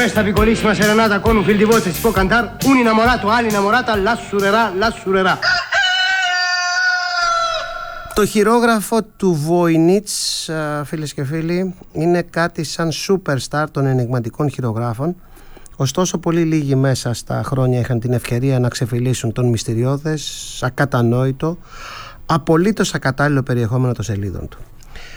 questa piccolissima serenata con un fil di voce si può cantare un innamorato all'innamorata la surerà. Το χειρόγραφο του Voynich, φίλες και φίλοι, είναι κάτι σαν superstar των ενιγματικών χειρογράφων. Ωστόσο, πολύ λίγοι μέσα στα χρόνια είχαν την ευκαιρία να ξεφυλίσουν τον μυστηριώδες, ακατανόητο, απολύτως ακατάλληλο περιεχόμενο των σελίδων του.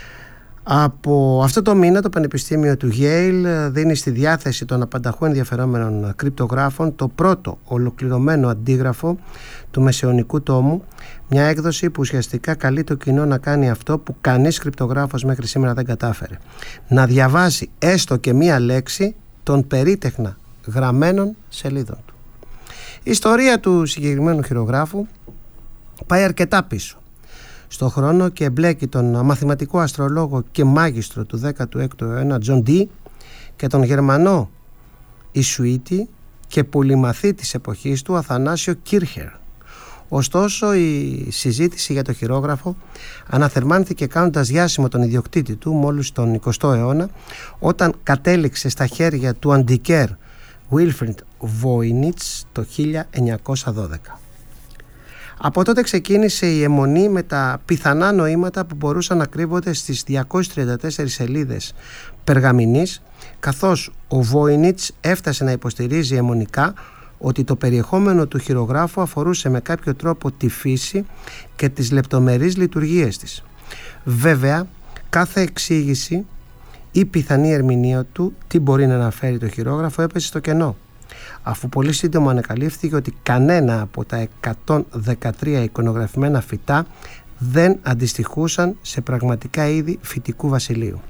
Από αυτό το μήνα το Πανεπιστήμιο του Yale δίνει στη διάθεση των απανταχού ενδιαφερόμενων κρυπτογράφων το πρώτο ολοκληρωμένο αντίγραφο του μεσαιωνικού τόμου, μια έκδοση που ουσιαστικά καλεί το κοινό να κάνει αυτό που κανείς κρυπτογράφος μέχρι σήμερα δεν κατάφερε: να διαβάσει έστω και μία λέξη των περίτεχνα γραμμένων σελίδων του. Η ιστορία του συγκεκριμένου χειρογράφου πάει αρκετά πίσω στο χρόνο και εμπλέκει τον μαθηματικό αστρολόγο και μάγιστρο του 16ου αιώνα John Dee και τον Γερμανό Ιησουήτη και πολυμαθή της εποχής του Αθανάσιο Κίρχερ. Ωστόσο, η συζήτηση για το χειρόγραφο αναθερμάνθηκε κάνοντας διάσημο τον ιδιοκτήτη του μόλις τον 20ο αιώνα, όταν κατέληξε στα χέρια του αντικέρ Wilfried Voynich το 1912. Από τότε ξεκίνησε η αιμονή με τα πιθανά νοήματα που μπορούσαν να κρύβονται στις 234 σελίδες περγαμηνής, καθώς ο Voynich έφτασε να υποστηρίζει αιμονικά ότι το περιεχόμενο του χειρογράφου αφορούσε με κάποιο τρόπο τη φύση και τις λεπτομερείς λειτουργίες της. Βέβαια, κάθε εξήγηση ή πιθανή ερμηνεία του τι μπορεί να αναφέρει το χειρόγραφο έπεσε στο κενό, αφού πολύ σύντομα ανακαλύφθηκε ότι κανένα από τα 113 εικονογραφημένα φυτά δεν αντιστοιχούσαν σε πραγματικά είδη φυτικού βασιλείου.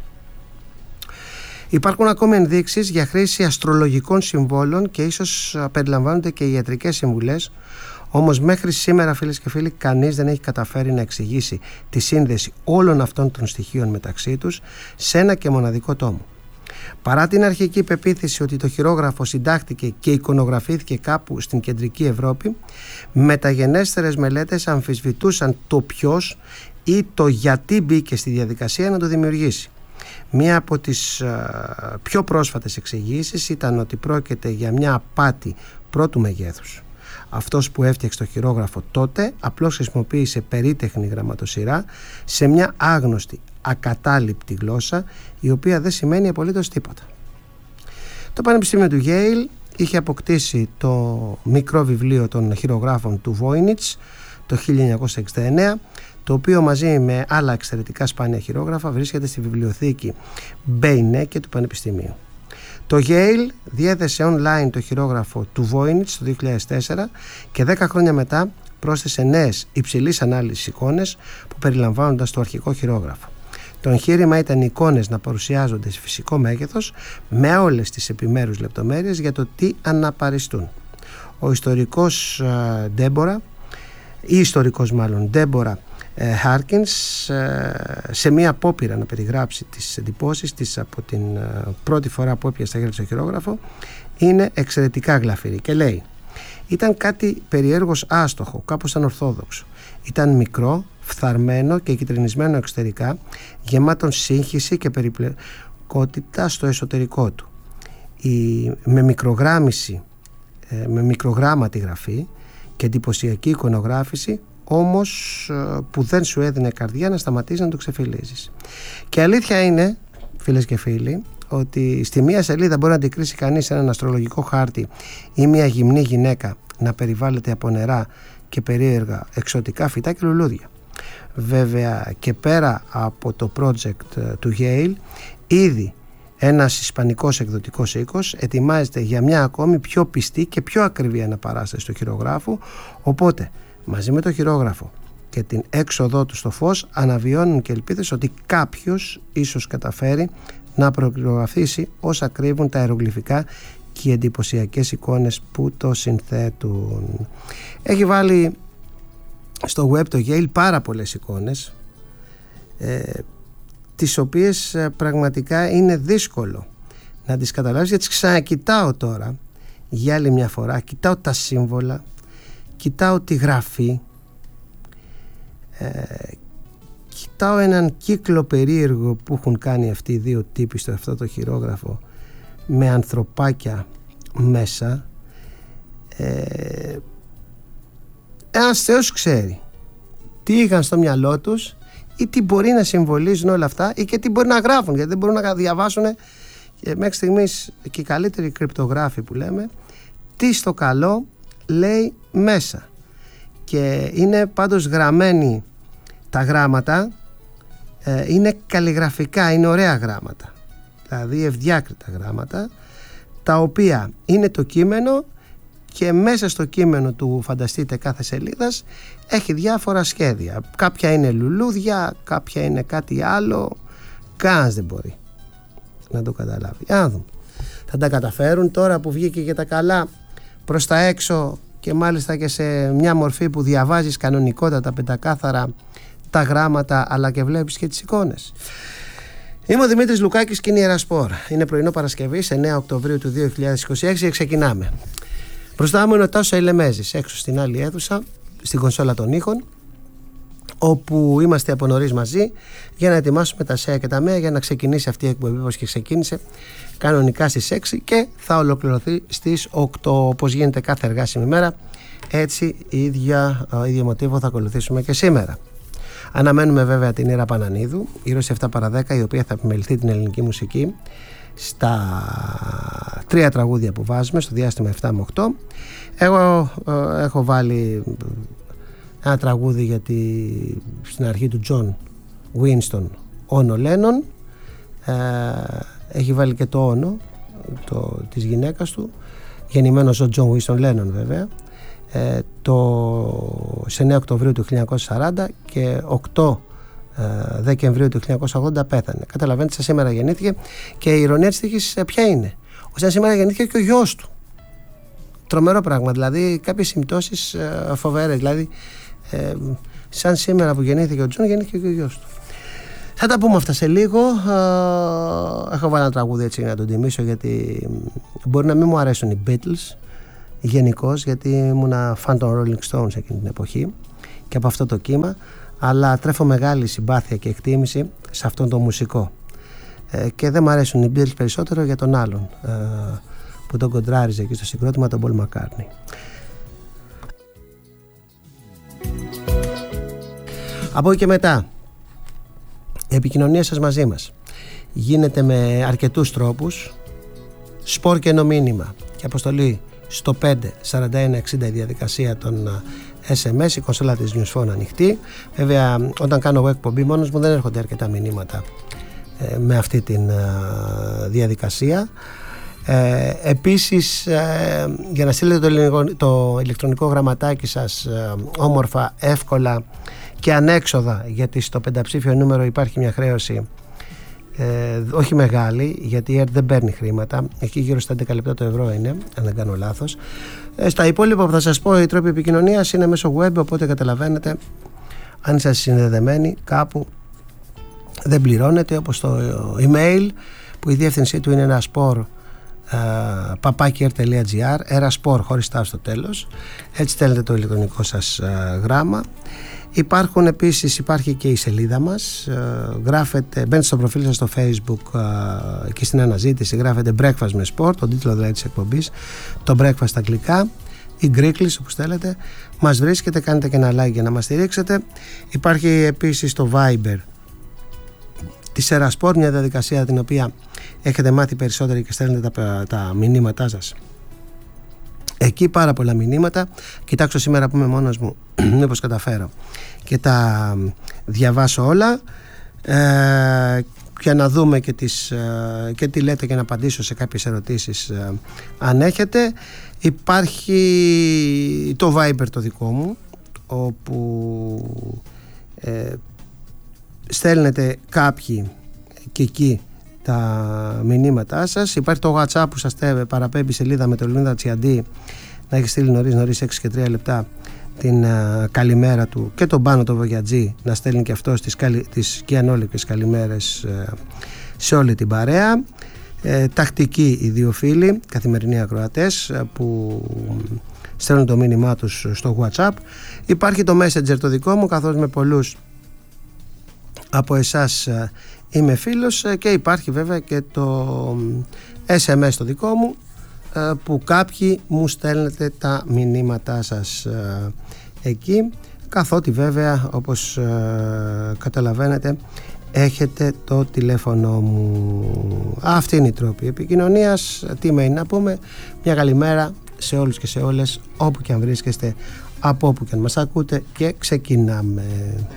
Υπάρχουν ακόμη ενδείξεις για χρήση αστρολογικών συμβόλων και ίσως περιλαμβάνονται και ιατρικές συμβουλές, όμως μέχρι σήμερα, φίλες και φίλοι, κανείς δεν έχει καταφέρει να εξηγήσει τη σύνδεση όλων αυτών των στοιχείων μεταξύ τους σε ένα και μοναδικό τόμο. Παρά την αρχική πεποίθηση ότι το χειρόγραφο συντάχθηκε και εικονογραφήθηκε κάπου στην κεντρική Ευρώπη, μεταγενέστερες μελέτες αμφισβητούσαν το ποιος ή το γιατί μπήκε στη διαδικασία να το δημιουργήσει. Μία από τις πιο πρόσφατες εξηγήσεις ήταν ότι πρόκειται για μια απάτη πρώτου μεγέθους. Αυτός που έφτιαξε το χειρόγραφο τότε απλώς χρησιμοποίησε περίτεχνη γραμματοσυρά σε μια άγνωστη, ακατάληπτη γλώσσα, η οποία δεν σημαίνει απολύτως τίποτα. Το Πανεπιστήμιο του Yale είχε αποκτήσει το μικρό βιβλίο των χειρογράφων του Voynich το 1969, το οποίο μαζί με άλλα εξαιρετικά σπάνια χειρόγραφα βρίσκεται στη βιβλιοθήκη Μπέινεκε του Πανεπιστημίου. Το Yale διέθεσε online το χειρόγραφο του Voynich το 2004 και 10 χρόνια μετά πρόσθεσε νέες υψηλής ανάλυσης εικόνες που περιλαμβάνονταν στο αρχικό χειρόγραφο. Το εγχείρημα ήταν οι εικόνες να παρουσιάζονται σε φυσικό μέγεθος με όλες τις επιμέρους λεπτομέρειες για το τι αναπαριστούν. Ο ιστορικός Ντέμπορα Χάρκινς, σε μία απόπειρα να περιγράψει τις εντυπώσεις της από την πρώτη φορά που έπιασε στα χέρια στο χειρόγραφο, είναι εξαιρετικά γλαφυρή και λέει: «Ήταν κάτι περιέργως άστοχο, κάπως ανορθόδοξο. Ήταν μικρό, φθαρμένο και κυτρινισμένο εξωτερικά, γεμάτον σύγχυση και περιπλοκότητα στο εσωτερικό του. Με μικρογράμματη γραφή και εντυπωσιακή εικονογράφηση, όμως που δεν σου έδινε καρδιά να σταματήσει να το ξεφυλίζεις». Και αλήθεια είναι, φίλες και φίλοι, ότι στη μία σελίδα μπορεί να αντικρίσει κανείς έναν αστρολογικό χάρτη ή μια γυμνή γυναίκα να περιβάλλεται από νερά και περίεργα εξωτικά φυτά και λουλούδια. Βέβαια, και πέρα από το project του Yale, ήδη ένας ισπανικός εκδοτικός οίκος ετοιμάζεται για μια ακόμη πιο πιστή και πιο ακριβή αναπαράσταση του χειρογράφου, οπότε μαζί με το χειρόγραφο και την έξοδό του στο φως αναβιώνουν και ελπίδες ότι κάποιος ίσως καταφέρει να προκρογραφήσει όσα κρύβουν τα ιερογλυφικά και οι εντυπωσιακές εικόνες που το συνθέτουν. Έχει βάλει στο web το Yale πάρα πολλές εικόνες, τις οποίες πραγματικά είναι δύσκολο να τις καταλάβεις, γιατί τις ξανακοιτάω τώρα για άλλη μια φορά, κοιτάω τα σύμβολα, κοιτάω τη γραφή, κοιτάω έναν κύκλο περίεργο που έχουν κάνει αυτοί οι δύο τύποι στο αυτό το χειρόγραφο με ανθρωπάκια μέσα. Ένας Θεός ξέρει τι είχαν στο μυαλό τους ή τι μπορεί να συμβολίζουν όλα αυτά ή και τι μπορεί να γράφουν, γιατί δεν μπορούν να διαβάσουν μέχρι στιγμής και οι καλύτεροι κρυπτογράφοι που λέμε τι στο καλό λέει μέσα. Και είναι πάντως γραμμένοι τα γράμματα, είναι καλλιγραφικά, είναι ωραία γράμματα, δηλαδή ευδιάκριτα γράμματα, τα οποία είναι το κείμενο και μέσα στο κείμενο του, φανταστείτε, κάθε σελίδας έχει διάφορα σχέδια. Κάποια είναι λουλούδια, κάποια είναι κάτι άλλο, κανένας δεν μπορεί να το καταλάβει. Θα τα καταφέρουν τώρα που βγήκε και τα καλά προς τα έξω και μάλιστα και σε μια μορφή που διαβάζεις κανονικότατα, πεντακάθαρα τα γράμματα, αλλά και βλέπεις και τις εικόνες. Είμαι ο Δημήτρης Λουκάκης και είναι η Ιερασπορ. Είναι πρωινό Παρασκευής, 9 Οκτωβρίου του 2026 και ξεκινάμε. Μπροστά μου είναι ο Τάσος Αηλεμέζης, έξω στην άλλη αίθουσα, στην κονσόλα των ήχων, όπου είμαστε από νωρίς μαζί για να ετοιμάσουμε τα ΣΕΑ και τα ΜΕΑ για να ξεκινήσει αυτή η εκπομπή όπως και ξεκίνησε κανονικά στις 6 και θα ολοκληρωθεί στις 8, όπως γίνεται κάθε εργάσιμη μέρα. Έτσι ίδιο μοτίβο θα ακολουθήσουμε και σήμερα. Αναμένουμε βέβαια την Ήρα Πανανίδου, ήρωση 7 παρα 10, η οποία θα επιμεληθεί την ελληνική μουσική στα 3 τραγούδια που βάζουμε στο διάστημα 7 με 8. Εγώ έχω βάλει ένα τραγούδι γιατί στην αρχή του John Winston, Όνο Λένον, έχει βάλει και το όνο της γυναίκας του, γεννημένος ο John Winston Lennon βέβαια, σε 9 Οκτωβρίου του 1940 και 8 Δεκεμβρίου του 1980 πέθανε. Καταλαβαίνετε, σήμερα γεννήθηκε και η ηρωνία της τύχης ποια είναι? Σήμερα γεννήθηκε και ο γιος του. Τρομερό πράγμα, δηλαδή κάποιες συμπτώσεις φοβερές, δηλαδή σαν σήμερα που γεννήθηκε ο Τζον, γεννήθηκε και ο γιος του. Θα τα πούμε αυτά σε λίγο. Έχω βάλει ένα τραγούδι έτσι να τον τιμήσω, γιατί μπορεί να μην μου αρέσουν οι Beatles γενικώς, γιατί ήμουνα φαν των Rolling Stones εκείνη την εποχή και από αυτό το κύμα, αλλά τρέφω μεγάλη συμπάθεια και εκτίμηση σε αυτόν τον μουσικό, και δεν μου αρέσουν οι Beatles περισσότερο για τον άλλον που τον κοντράριζε εκεί στο συγκρότημα, τον Paul McCartney. Από εκεί και μετά η επικοινωνία σας μαζί μας γίνεται με αρκετούς τρόπους. Σπορ και μήνυμα και αποστολή στο 54160, η διαδικασία των SMS, η κονσόλα της Newsphone ανοιχτή. Βέβαια, όταν κάνω εγώ εκπομπή μόνος μου δεν έρχονται αρκετά μηνύματα με αυτή τη διαδικασία. Επίσης, για να στείλετε το ηλεκτρονικό γραμματάκι σας όμορφα, εύκολα και ανέξοδα, γιατί στο πενταψήφιο νούμερο υπάρχει μια χρέωση όχι μεγάλη, γιατί η ΕΡΤ δεν παίρνει χρήματα, εκεί γύρω στα 11 λεπτά το ευρώ είναι, αν δεν κάνω λάθος. Στα υπόλοιπα που θα σας πω, οι τρόποι επικοινωνίας είναι μέσω web, οπότε καταλαβαίνετε, αν είσαστε συνδεδεμένοι κάπου δεν πληρώνετε, όπως το email που η διεύθυνσή του είναι eraspor@er.gr, eraspor χωρίς τα στο τέλος. Έτσι στέλνετε το ηλεκτρονικό σας γράμμα. Υπάρχει και η σελίδα μας, μπαίνετε στο προφίλ σας στο Facebook και στην αναζήτηση γράφετε Breakfast με Sport, τον τίτλο δηλαδή της εκπομπής, το Breakfast στα αγγλικά ή Greeklish όπως θέλετε, μας βρίσκετε, κάνετε και ένα like για να μας στηρίξετε. Υπάρχει επίσης το Viber της Erasport, μια διαδικασία την οποία έχετε μάθει περισσότεροι και στέλνετε τα μηνύματά σας εκεί, πάρα πολλά μηνύματα. Κοιτάξω σήμερα που είμαι μόνος μου μήπως καταφέρω και τα διαβάσω όλα, για να δούμε και τι λέτε και να απαντήσω σε κάποιες ερωτήσεις αν έχετε. Υπάρχει το Viber το δικό μου, όπου στέλνετε κάποιοι και εκεί τα μηνύματά σας. Υπάρχει το WhatsApp που σας παραπέμπει σελίδα με το Λεωνίδα Τσιαντή, να έχει στείλει νωρίς 6 και 3 λεπτά την καλημέρα του, και τον Πάνο το Βογιατζή να στέλνει και αυτός τις κιανόλικες καλημέρες σε όλη την παρέα. Τακτικοί οι δύο φίλοι, καθημερινοί ακροατές που στέλνουν το μήνυμά τους στο WhatsApp. Υπάρχει το Messenger το δικό μου, καθώς με πολλούς από εσάς είμαι φίλος, και υπάρχει βέβαια και το SMS το δικό μου, που κάποιοι μου στέλνετε τα μηνύματά σας εκεί, καθότι βέβαια όπως καταλαβαίνετε έχετε το τηλέφωνο μου. Αυτή είναι η τρόπη επικοινωνίας. Τι μένει να πούμε? Μια καλημέρα σε όλους και σε όλες, όπου και αν βρίσκεστε, από όπου και αν μας ακούτε, και ξεκινάμε.